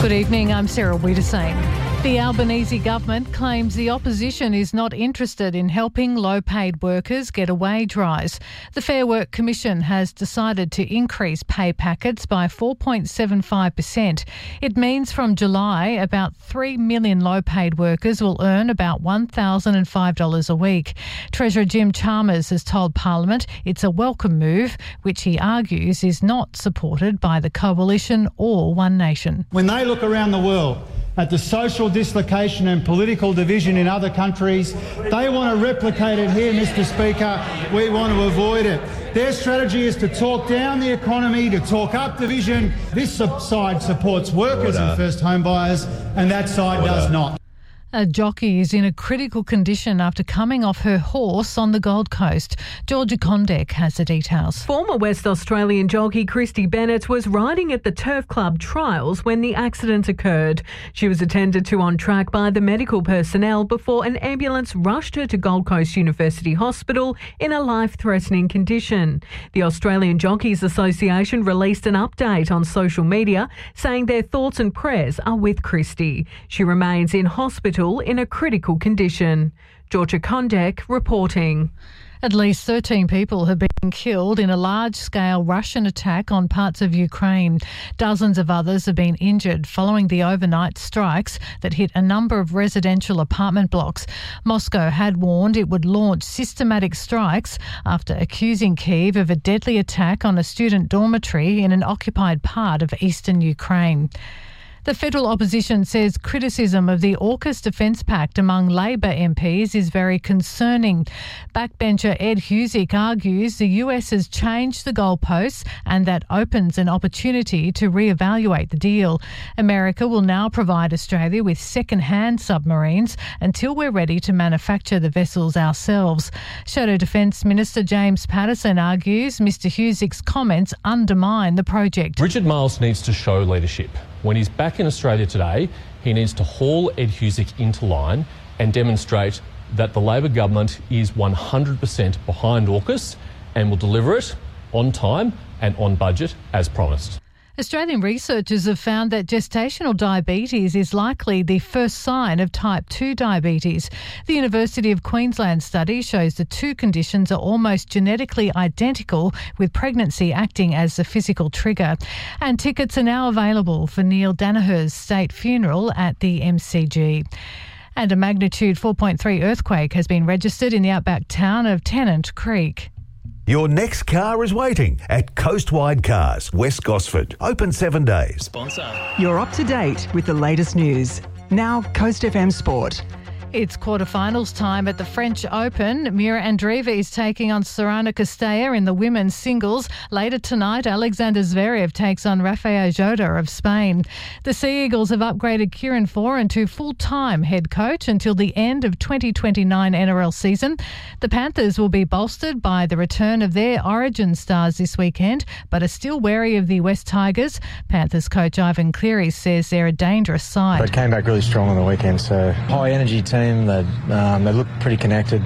Good evening, I'm Sarah Wiedersame. The Albanese government claims the opposition is not interested in helping low-paid workers get a wage rise. The Fair Work Commission has decided to increase pay packets by 4.75%. It means from July, about 3 million low-paid workers will earn about $1,005 a week. Treasurer Jim Chalmers has told Parliament it's a welcome move, which he argues is not supported by the Coalition or One Nation. When they look around the world at the social dislocation and political division in other countries, they want to replicate it here, Mr Speaker. We want to avoid it. Their strategy is to talk down the economy, to talk up division. This side supports workers and first home buyers, and that side does not. A jockey is in a critical condition after coming off her horse on the Gold Coast. Georgia Condek has the details. Former West Australian jockey Christy Bennett was riding at the Turf Club trials when the accident occurred. She was attended to on track by the medical personnel before an ambulance rushed her to Gold Coast University Hospital in a life-threatening condition. The Australian Jockeys Association released an update on social media saying their thoughts and prayers are with Christy. She remains in hospital in a critical condition. Georgia Condek reporting. At least 13 people have been killed in a large-scale Russian attack on parts of Ukraine. Dozens of others have been injured following the overnight strikes that hit a number of residential apartment blocks. Moscow had warned it would launch systematic strikes after accusing Kyiv of a deadly attack on a student dormitory in an occupied part of eastern Ukraine. The federal opposition says criticism of the AUKUS Defence Pact among Labor MPs is very concerning. Backbencher Ed Husic argues the US has changed the goalposts and that opens an opportunity to reevaluate the deal. America will now provide Australia with second-hand submarines until we're ready to manufacture the vessels ourselves. Shadow Defence Minister James Patterson argues Mr Husic's comments undermine the project. Richard Marles needs to show leadership. When he's back in Australia today, he needs to haul Ed Husic into line and demonstrate that the Labor government is 100% behind AUKUS and will deliver it on time and on budget as promised. Australian researchers have found that gestational diabetes is likely the first sign of type 2 diabetes. The University of Queensland study shows the two conditions are almost genetically identical, with pregnancy acting as the physical trigger. And tickets are now available for Neil Danaher's state funeral at the MCG. And a magnitude 4.3 earthquake has been registered in the outback town of Tennant Creek. Your next car is waiting at Coastwide Cars, West Gosford. Open 7 days. Sponsor. You're up to date with the latest news. Now, Coast FM Sport. It's quarterfinals time at the French Open. Mira Andreeva is taking on Sorana Castella in the women's singles. Later tonight, Alexander Zverev takes on Rafael Jota of Spain. The Sea Eagles have upgraded Kieran Foran to full-time head coach until the end of 2029 NRL season. The Panthers will be bolstered by the return of their Origin stars this weekend, but are still wary of the West Tigers. Panthers coach Ivan Cleary says they're a dangerous side. They came back really strong on the weekend, so high-energy team. They look pretty connected.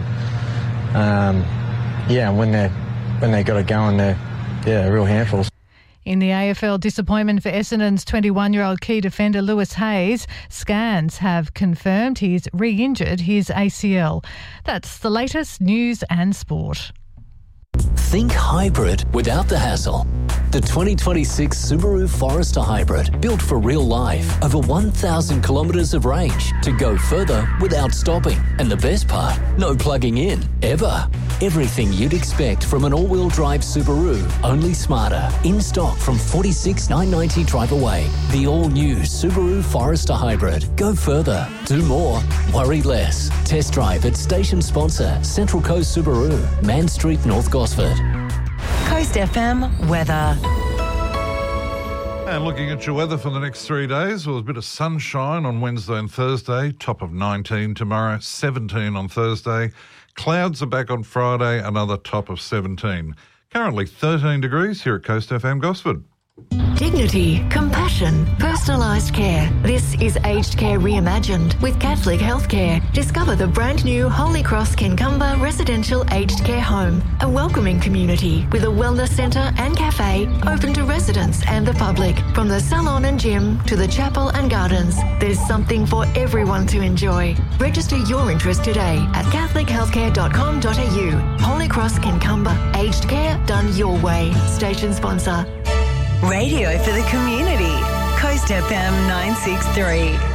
And when they got it going, they're real handfuls. In the AFL, disappointment for Essendon's 21-year-old key defender Lewis Hayes. Scans have confirmed he's re-injured his ACL. That's the latest news and sport. Think hybrid without the hassle. The 2026 Subaru Forester Hybrid, built for real life. Over 1,000 kilometres of range to go further without stopping. And the best part, no plugging in, ever. Everything you'd expect from an all-wheel drive Subaru, only smarter. In stock from $46,990 drive away. The all-new Subaru Forester Hybrid. Go further, do more, worry less. Test drive at station sponsor Central Coast Subaru, Man Street, North Gosford. Coast FM weather. And looking at your weather for the next 3 days, well, there's a bit of sunshine on Wednesday and Thursday, top of 19 tomorrow, 17 on Thursday. Clouds are back on Friday, another top of 17. Currently 13 degrees here at Coast FM Gosford. Dignity, compassion, personalised care. This is Aged Care Reimagined with Catholic Healthcare. Discover the brand new Holy Cross Kincumber Residential Aged Care Home, a welcoming community with a wellness centre and cafe open to residents and the public. From the salon and gym to the chapel and gardens, there's something for everyone to enjoy. Register your interest today at catholichealthcare.com.au. Holy Cross Kincumber, aged care done your way. Station sponsor. Radio for the community. Coast FM 963.